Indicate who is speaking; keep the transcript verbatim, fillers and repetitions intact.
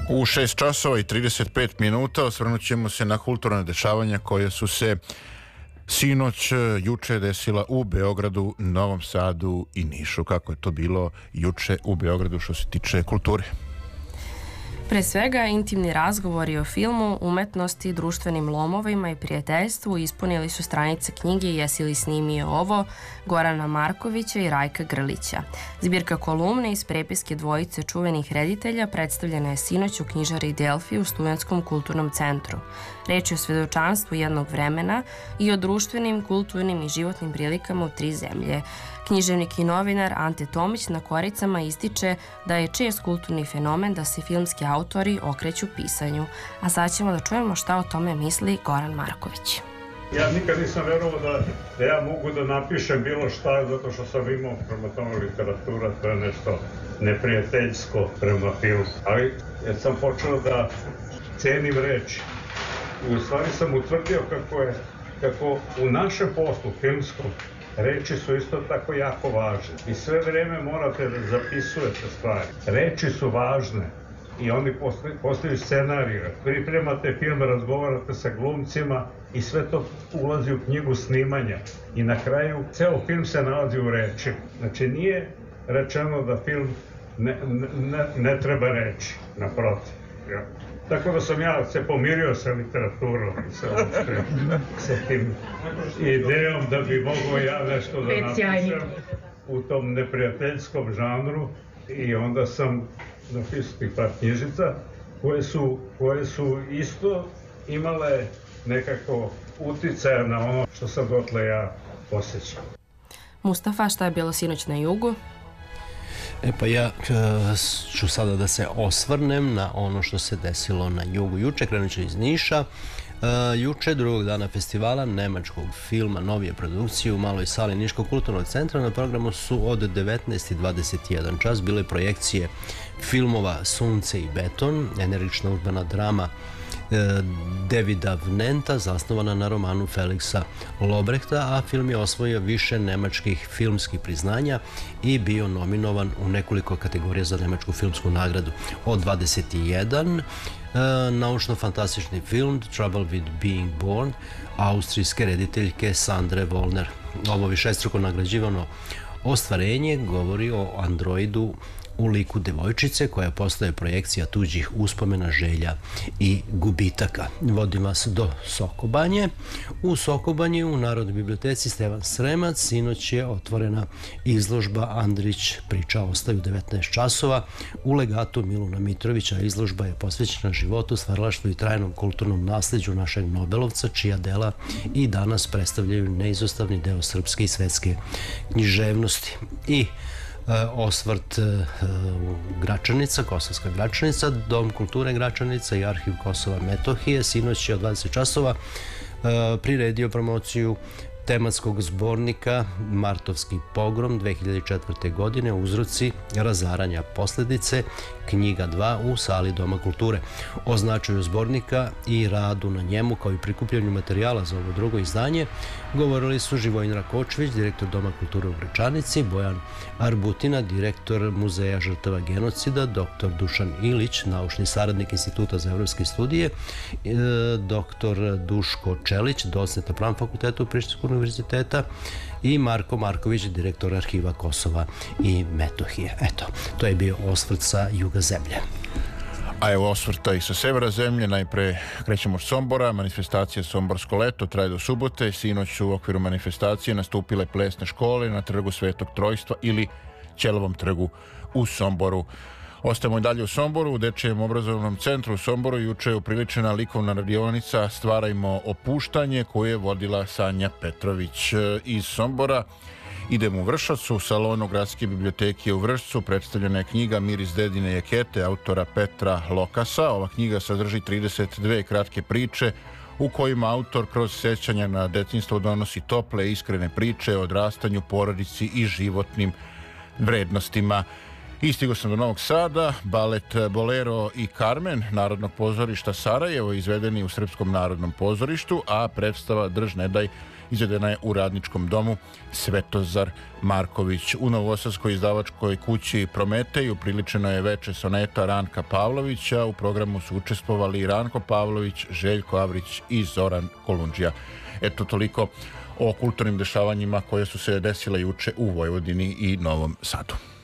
Speaker 1: U šest časova i trideset pet minuta osvrnut ćemo se na kulturne dešavanja koje su se sinoć, juče desila u Beogradu, Novom Sadu i Nišu. Kako je to bilo juče u Beogradu što se tiče kulture?
Speaker 2: Pre svega, intimni razgovori o filmu, umetnosti, društvenim lomovima i prijateljstvu ispunili su stranice knjige Jesi li snimio ovo? Gorana Markovića i Rajka Grlića. Zbirka kolumne iz prepiske dvojice čuvenih reditelja predstavljena je sinoć u knjižari Delfi u Studentskom kulturnom centru. Reč je o svedočanstvu jednog vremena i o društvenim, kulturnim i životnim prilikama u tri zemlje. Književnik i novinar Ante Tomić na Koricama ističe da je čest kulturni fenomen da se filmski autori okreću pisanju. A sad ćemo da čujemo šta o tome misli Goran Marković.
Speaker 3: Ja nikad nisam verovao da, da ja mogu da napišem bilo šta, zato što sam imao prema tome literatura, to je nešto neprijateljsko prema filmu. Ali jer sam počeo da cenim reči. I u stvari sam utvrdio kako je, kako u našem poslu filmskom reči su isto tako jako važne i sve vreme morate da zapisujete stvari. Reči su važne i oni postaju scenarije. Pripremate film, razgovarate sa glumcima i sve to ulazi u knjigu snimanja. I na kraju ceo film se nalazi u reči. Znači nije rečeno da film ne, ne, ne treba reći, naprotiv. Ja. Tako da sam ja se pomirio sa literaturom i sa, sa tim idejom da bi mogao ja nešto da napišem u tom neprijateljskom žanru i onda sam napisao tih par knjižica koje su, koje su isto imale nekako uticaja na ono što sam dotle ja osjećao.
Speaker 2: Mustafa, šta je bilo sinoć na jugu?
Speaker 4: E pa ja ću sada da se osvrnem na ono što se desilo na jugu. Juče, krenut ću iz Niša. Juče, drugog dana festivala nemačkog filma novije produkcije u maloj sali Niškog kulturnog centra, na programu su od devetnaest i dvadeset jedan čas bile projekcije filmova Sunce i beton, energična urbana drama Davida Vnenta, zasnovana na romanu Feliksa Lobrehta, a film je osvojio više nemačkih filmskih priznanja i bio nominovan u nekoliko kategorija za nemačku filmsku nagradu. Od dvadeset jedan naučno-fantastični film Trouble with Being Born austrijske rediteljke Sandre Wollner. Ovo višestruko nagrađivano ostvarenje govori o androidu u liku devojčice koja postaje projekcija tuđih uspomena, želja i gubitaka. Vodim vas do Sokobanje. U Sokobanji u Narodnoj biblioteci Stevan Sremac sinoć je otvorena izložba Andrić priča ostaju devetnaest časova. U legatu Miluna Mitrovića izložba je posvećena životu, stvaralaštvu i trajnom kulturnom nasleđu našeg Nobelovca, čija dela i danas predstavljaju neizostavni deo srpske i svetske književnosti. I osvrt Gračanica, Kosovska Gračanica, Dom kulture Gračanica i Arhiv Kosova Metohije sinoć je od dvadeset časova priredio promociju tematskog zbornika Martovski pogrom dve hiljade četvrte. godine, uzroci razaranja posljedice, knjiga dva u sali Doma kulture. O značaju zbornika i radu na njemu kao i prikupljanju materijala za ovo drugo izdanje govorili su Živojin Rakočević, direktor Doma kulture u Gračanici, Bojan Arbutina, direktor Muzeja žrtava genocida, doktor Dušan Ilić, naučni saradnik Instituta za evropske studije, doktor Duško Čelić, docent na Pravnom fakultetu Prištinskog univerziteta i Marko Marković, direktor Arhiva Kosova i Metohije. Eto, to je bio osvrt sa juga zemlje.
Speaker 1: A evo osvrta i sa severa zemlje. Najpre krećemo od Sombora. Manifestacija Somborsko leto traje do subote. Sinoć su u okviru manifestacije nastupile plesne škole na trgu Svetog Trojstva ili Ćelovom trgu u Somboru. Ostajemo i dalje u Somboru. U Dečijem obrazovnom centru u Somboru juče je upriličena likovna radionica Stvarajmo opuštanje koju je vodila Sanja Petrović iz Sombora. Idemo u Vršac, u salonu Gradske biblioteke u Vršcu predstavljena je knjiga Miris dedine jakete autora Petra Lokasa. Ova knjiga sadrži trideset dve kratke priče u kojima autor kroz sećanja na detinjstvo donosi tople, iskrene priče o odrastanju, porodici i životnim vrednostima. I stigo sam do Novog Sada, balet Bolero i Carmen Narodnog pozorišta Sarajevo izvedeni u Srpskom narodnom pozorištu, a predstava Drž ne daj izvedena je u Radničkom domu Svetozar Marković. U novosadskoj izdavačkoj kući Prometej upriličeno je veče soneta Ranka Pavlovića. U programu su učestvovali Ranko Pavlović, Željko Avrić i Zoran Kolundžija. Eto, toliko o kulturnim dešavanjima koje su se desile juče u Vojvodini i Novom Sadu.